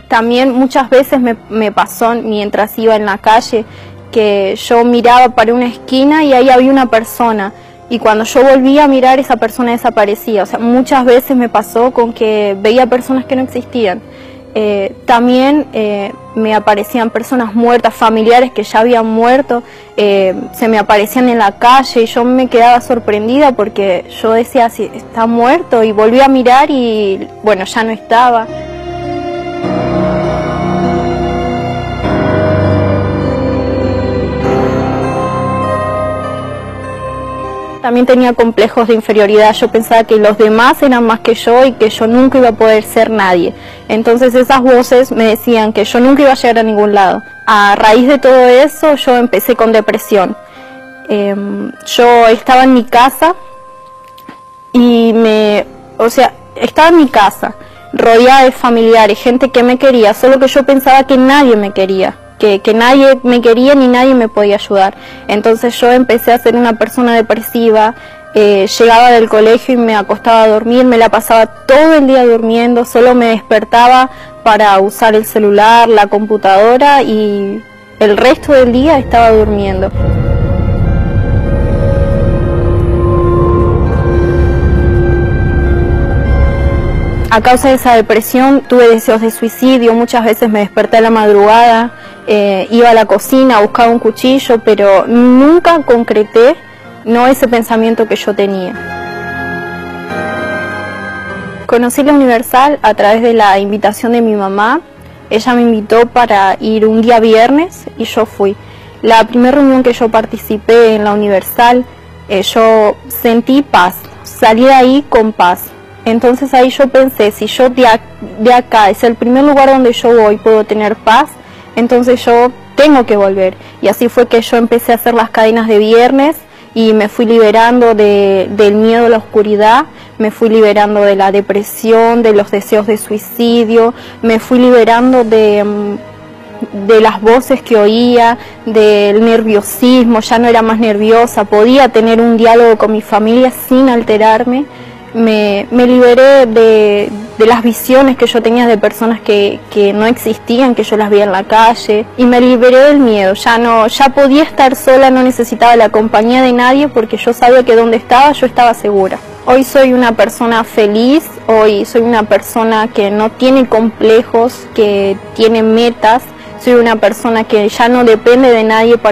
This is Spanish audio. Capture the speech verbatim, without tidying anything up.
También muchas veces me, me pasó mientras iba en la calle que yo miraba para una esquina y ahí había una persona, y cuando yo volvía a mirar esa persona desaparecía. O sea, muchas veces me pasó con que veía personas que no existían. Eh, también eh, me aparecían personas muertas, familiares que ya habían muerto, eh, se me aparecían en la calle y yo me quedaba sorprendida porque yo decía, si está muerto, y volví a mirar y bueno, ya no estaba. También tenía complejos de inferioridad. Yo pensaba que los demás eran más que yo y que yo nunca iba a poder ser nadie. Entonces esas voces me decían que yo nunca iba a llegar a ningún lado. A raíz de todo eso yo empecé con depresión. Eh, yo estaba en mi casa y me... O sea, estaba en mi casa, rodeada de familiares, gente que me quería, solo que yo pensaba que nadie me quería. Que, que nadie me quería ni nadie me podía ayudar. Entonces yo empecé a ser una persona depresiva, eh, llegaba del colegio y me acostaba a dormir, me la pasaba todo el día durmiendo, solo me despertaba para usar el celular, la computadora, y el resto del día estaba durmiendo. A causa de esa depresión tuve deseos de suicidio, muchas veces me desperté a la madrugada, eh, iba a la cocina, buscaba un cuchillo, pero nunca concreté no ese pensamiento que yo tenía. Conocí la Universal a través de la invitación de mi mamá. Ella me invitó para ir un día viernes y yo fui. La primera reunión que yo participé en la Universal, eh, yo sentí paz, salí de ahí con paz. Entonces ahí yo pensé, si yo de, ac de acá es el primer lugar donde yo voy, puedo tener paz, entonces yo tengo que volver. Y así fue que yo empecé a hacer las cadenas de viernes y me fui liberando de, del miedo a la oscuridad, me fui liberando de la depresión, de los deseos de suicidio, me fui liberando de, de las voces que oía, del nerviosismo, ya no era más nerviosa, podía tener un diálogo con mi familia sin alterarme. Me, me liberé de, de las visiones que yo tenía de personas que, que no existían, que yo las veía en la calle, y me liberé del miedo. Ya no, ya podía estar sola, no necesitaba la compañía de nadie porque yo sabía que donde estaba yo estaba segura. Hoy soy una persona feliz, hoy soy una persona que no tiene complejos, que tiene metas, soy una persona que ya no depende de nadie para